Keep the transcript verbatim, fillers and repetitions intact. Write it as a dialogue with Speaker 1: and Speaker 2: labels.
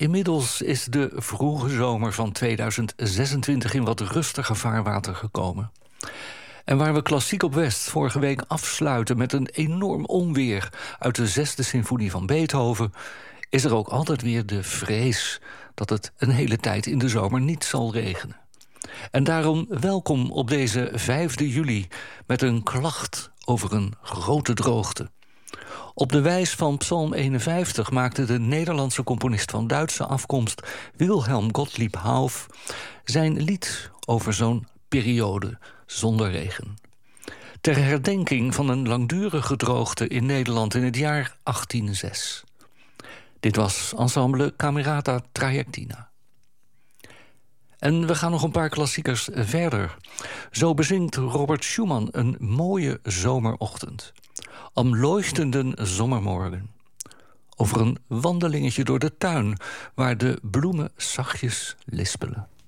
Speaker 1: Inmiddels is de vroege zomer van tweeduizend zesentwintig in wat rustiger vaarwater gekomen. En waar we Klassiek op West vorige week afsluiten met een enorm onweer uit de zesde symfonie van Beethoven, is er ook altijd weer de vrees dat het een hele tijd in de zomer niet zal regenen. En daarom welkom op deze vijfde juli met een klacht over een grote droogte. Op de wijs van Psalm eenenvijftig maakte de Nederlandse componist van Duitse afkomst Wilhelm Gottlieb Hauff zijn lied over zo'n periode zonder regen. Ter herdenking van een langdurige droogte in Nederland in het jaar achttien zes. Dit was ensemble Camerata Trajectina. En we gaan nog een paar klassiekers verder. Zo bezingt Robert Schumann een mooie zomerochtend. Am leuchtenden zomermorgen. Over een wandelingetje door de tuin waar de bloemen zachtjes lispelen.